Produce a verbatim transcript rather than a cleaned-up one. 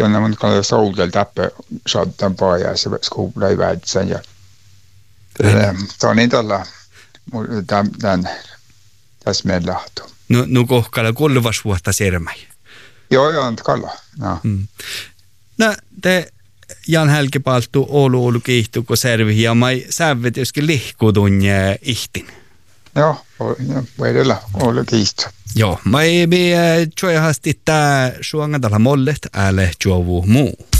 Kyllä mun kalle soudel tappe saattan paja se skuuplai väitsän ja to niin tällä tämän tämän tässä meillä lahto. No no kohkalla kolvas vuotta sermai. Joo joo kalla. No. Mm. No te Jan Helkipaltu Oulu Oulu kiihtuko servi ja mai sävet joskin lihkudun ja ihtin. Joo, vedellä Oulu kiihtu. Joo, mai me tjoihasti tää suangatalla mollet ääle juovu muu.